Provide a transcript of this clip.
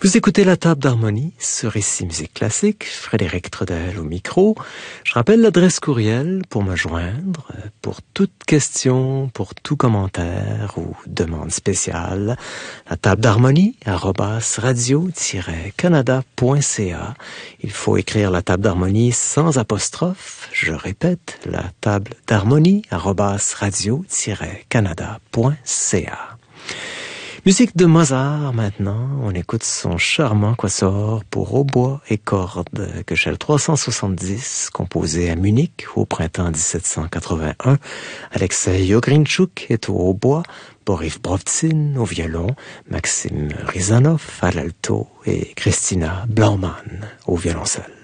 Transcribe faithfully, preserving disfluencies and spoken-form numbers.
Vous écoutez la table d'harmonie sur Ici Musique Classique, Frédéric Trudel au micro. Je rappelle l'adresse courriel pour me joindre, pour toute question, pour tout commentaire ou demande spéciale. La table d'harmonie, arobase radio-canada point c a. Il faut écrire la table d'harmonie sans apostrophe. Je répète, la table d'harmonie, arobase radio-canada point c a. Musique de Mozart maintenant, on écoute son charmant quatuor pour hautbois et cordes, Köchel trois cent soixante-dix, composé à Munich au printemps dix-sept cent quatre-vingt-un. Alexei Ogrinchuk est au hautbois, Boris Brovtsin au violon, Maxime Rizanov à l'alto et Christina Blaumann au violoncelle.